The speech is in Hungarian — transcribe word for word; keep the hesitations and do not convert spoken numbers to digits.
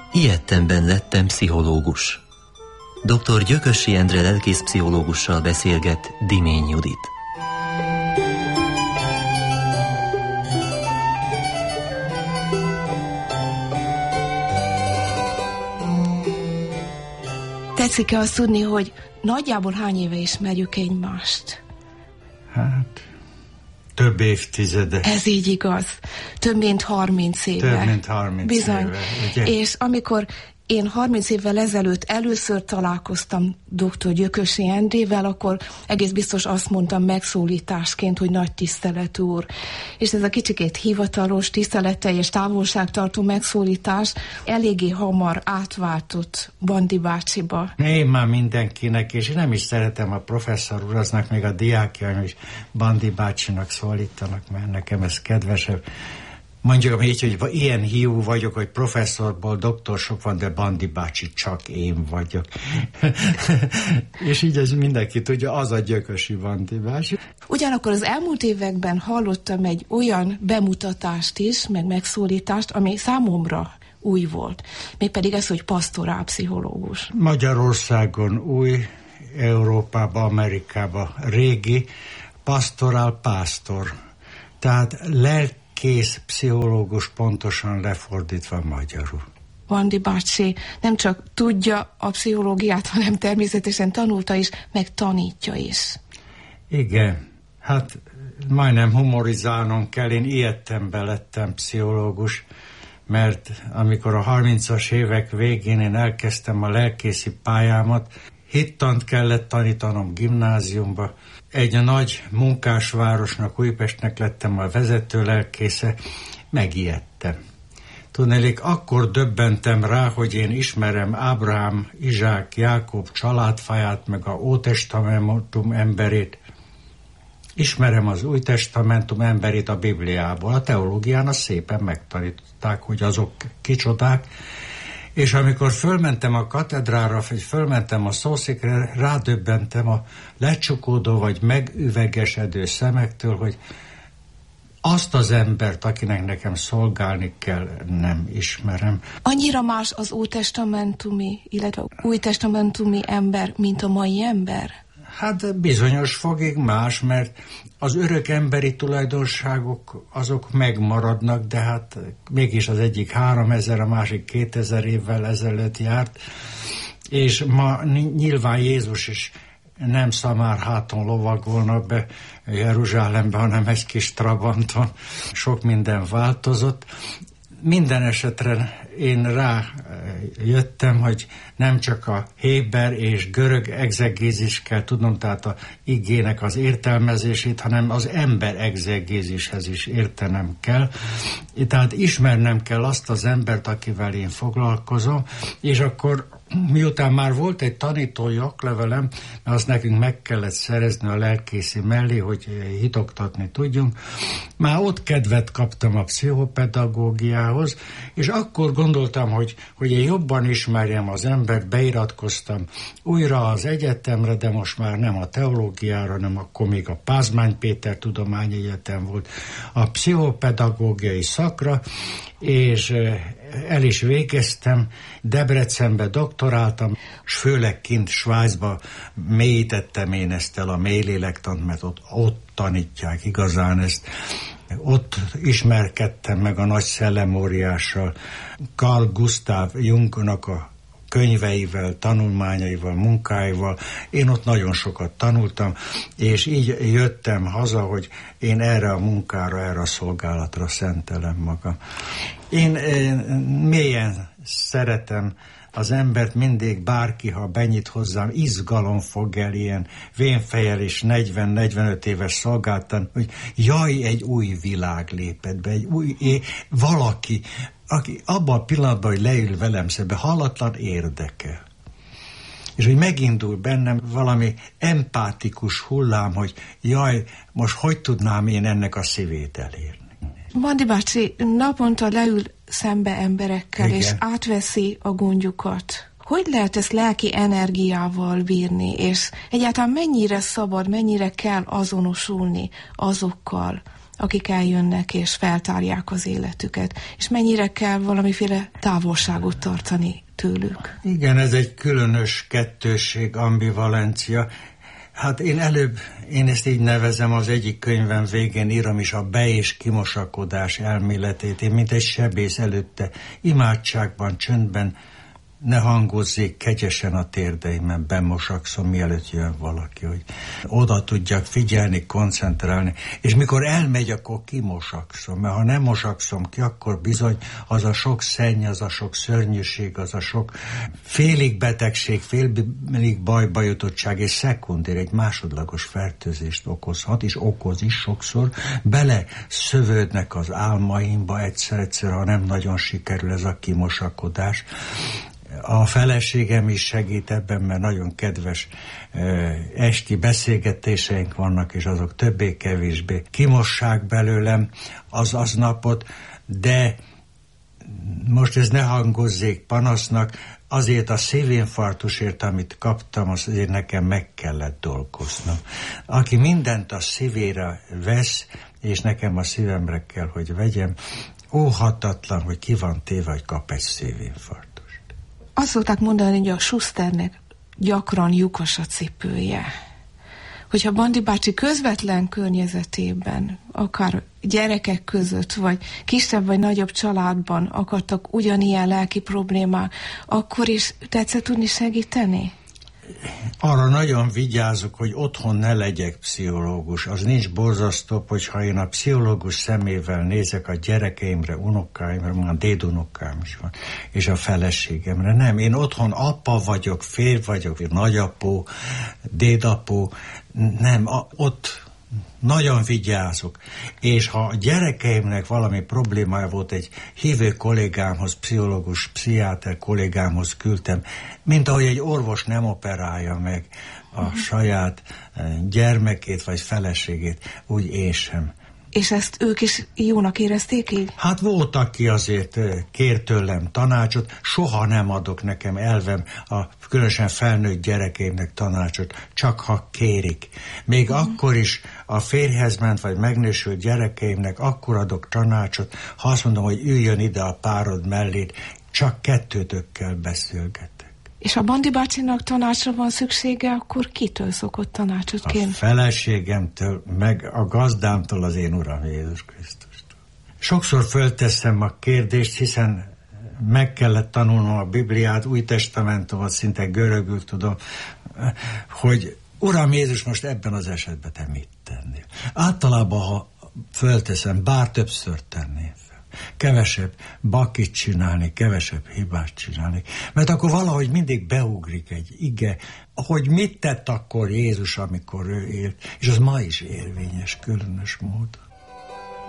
Ilyettemben lettem pszichológus. doktor Gyökösi Endre lelkészpszichológussal beszélget Dimény Judit. Tetszik-e azt tudni, hogy nagyjából hány éve ismerjük egymást? Hát, több évtizede. Ez így igaz. Több mint harminc éve. Több mint harminc Bizony. éve. Ugye? És amikor én harminc évvel ezelőtt először találkoztam doktor Gyökösi Endrével, akkor egész biztos azt mondtam megszólításként, hogy nagy tisztelet úr. És ez a kicsikét hivatalos, tiszteletteljes, távolságtartó megszólítás eléggé hamar átváltott Bandi bácsiba. Én már mindenkinek, és én nem is szeretem a professzor uraznak, még a diákjaim is Bandi bácsinak szólítanak, mert nekem ez kedvesebb. Mondjuk így, hogy ilyen hiú vagyok, hogy professzorból doktor sok van, de Bandi bácsi csak én vagyok. És így ez mindenki tudja, az a Gyökösi Bandi bácsi. Ugyanakkor az elmúlt években hallottam egy olyan bemutatást is, meg megszólítást, ami számomra új volt. Mégpedig ez, hogy pastorálpszichológus. Magyarországon új, Európában, Amerikában régi, pastorál pásztor. Tehát lelki kész pszichológus, pontosan lefordítva magyarul. Bandi bácsi nem csak tudja a pszichológiát, hanem természetesen tanulta is, meg tanítja is. Igen, hát majdnem humorizálnom kell, én ilyettemben lettem pszichológus, mert amikor a harmincas évek végén én elkezdtem a lelkészi pályámat, hittant kellett tanítanom gimnáziumba. Egy nagy munkásvárosnak, Újpestnek lettem a vezető lelkésze, megijedtem. Tudnélik, akkor döbbentem rá, hogy én ismerem Ábrahám, Izsák, Jákob családfáját, meg a Ótestamentum emberét. Ismerem az Új Testamentum emberét a Bibliából. A teológián azt szépen megtanították, hogy azok kicsodák. És amikor fölmentem a katedrára, vagy fölmentem a szószékre, rádöbbentem a lecsukódó vagy megüvegesedő szemektől, hogy azt az embert, akinek nekem szolgálni kell, nem ismerem. Annyira más az ótestamentumi, illetve újtestamentumi ember, mint a mai ember? Hát bizonyos fogig más, mert az örök emberi tulajdonságok azok megmaradnak, de hát mégis az egyik háromezer, a másik kétezer évvel ezelőtt járt, és ma nyilván Jézus is nem szamár háton lovagolna be Jeruzsálembe, hanem egy kis trabanton. Sok minden változott. Minden esetre én rájöttem, hogy nem csak a héber és görög egzegézis kell tudnom, tehát a igének az értelmezését, hanem az ember egzegézishez is értenem kell. Tehát ismernem kell azt az embert, akivel én foglalkozom, és akkor miután már volt egy tanítói oklevelem, azt nekünk meg kellett szerezni a lelkészi mellé, hogy hitoktatni tudjunk, már ott kedvet kaptam a pszichopedagógiához, és akkor gondoltam, hogy, hogy én jobban ismerjem az embert, beiratkoztam újra az egyetemre, de most már nem a teológiára, hanem akkor még a Pázmány Péter Tudományegyetem volt, a pszichopedagógiai szakra, és el is végeztem, Debrecenbe doktoráltam, és főleg kint Svájcba mélyítettem én ezt el a mélylélektant, mert ott, ott tanítják igazán ezt. Ott ismerkedtem meg a nagy szellemóriással, Carl Gustav Jungnak a könyveivel, tanulmányaival, munkáival. Én ott nagyon sokat tanultam, és így jöttem haza, hogy én erre a munkára, erre a szolgálatra szentelem magam. Én, én mélyen szeretem az embert, mindig bárki, ha benyit hozzám, izgalom fog el, ilyen vénfejjel és negyven-negyvenöt éves szolgáltan, hogy jaj, egy új világ lépett be, egy új, é, valaki, aki abban a pillanatban, hogy leül velem szembe, hallatlan érdekel. És hogy megindul bennem valami empátikus hullám, hogy jaj, most hogy tudnám én ennek a szívét elérni. Bandi bácsi naponta leül szembe emberekkel, igen, és átveszi a gondjukat. Hogy lehet ezt lelki energiával bírni, és egyáltalán mennyire szabad, mennyire kell azonosulni azokkal, akik eljönnek és feltárják az életüket, és mennyire kell valamiféle távolságot tartani tőlük. Igen, ez egy különös kettősség, ambivalencia. Hát én előbb, én ezt így nevezem, az egyik könyvem végén írom is a be- és kimosakodás elméletét. Én mint egy sebész előtte imádságban, csöndben ne hangozzék kegyesen a térdeimen, bemosakszom, mielőtt jön valaki, hogy oda tudjak figyelni, koncentrálni, és mikor elmegy, akkor kimosakszom, mert ha nem mosakszom ki, akkor bizony az a sok szenny, az a sok szörnyűség, az a sok félig betegség, félig bajba jutottság, és szekundér egy másodlagos fertőzést okozhat, és okoz is sokszor, bele szövődnek az álmaimba egyszer-egyszer, ha nem nagyon sikerül ez a kimosakodás. A feleségem is segít ebben, mert nagyon kedves esti beszélgetéseink vannak, és azok többé-kevésbé kimossák belőlem az aznapot, de most ez ne hangozzék panasznak, azért a szívinfarktusért, amit kaptam, azért nekem meg kellett dolgoznom. Aki mindent a szívére vesz, és nekem a szívemre kell, hogy vegyem, óhatatlan, hogy ki van téve, hogy kap egy szívinfarktust. Azt szokták mondani, hogy a Schusternek gyakran lyukas a cipője. Hogyha Bandi bácsi közvetlen környezetében, akár gyerekek között, vagy kisebb vagy nagyobb családban akartak ugyanilyen lelki problémák, akkor is tetszett tudni segíteni? Arra nagyon vigyázok, hogy otthon ne legyek pszichológus. Az nincs borzasztóbb, hogyha én a pszichológus szemével nézek a gyerekeimre, unokáimra, már dédunokám is van, és a feleségemre. Nem, én otthon apa vagyok, férj vagyok, nagyapó, dédapó. Nem, a, ott nagyon vigyázok, és ha a gyerekeimnek valami problémája volt, egy hívő kollégámhoz, pszichológus, pszichiáter kollégámhoz küldtem, mint ahogy egy orvos nem operálja meg a uh-huh. saját gyermekét vagy feleségét, úgy én sem. És ezt ők is jónak érezték így? Hát volt, aki azért kér tőlem tanácsot, soha nem adok, nekem elvem a különösen felnőtt gyerekeimnek tanácsot, csak ha kérik. Még uh-huh. akkor is a férjhez ment vagy megnősült gyerekeimnek akkor adok tanácsot, ha azt mondom, hogy üljön ide a párod mellét, csak kettőtökkel beszélgetek. És a Bandi bácsinak tanácsra van szüksége, akkor kitől szokott tanácsot kérni? A feleségemtől, meg a gazdámtól, az én Uram Jézus Krisztustól. Sokszor fölteszem a kérdést, hiszen meg kellett tanulnom a Bibliát, Új Testamentumot, szinte görögül tudom, hogy Uram Jézus, most ebben az esetben te mit tennél? Általában, ha fölteszem, bár többször tenném. Kevesebb bakit csinálni, kevesebb hibát csinálni. Mert akkor valahogy mindig beugrik egy ige, hogy mit tett akkor Jézus, amikor ő élt, és az ma is érvényes különös módon.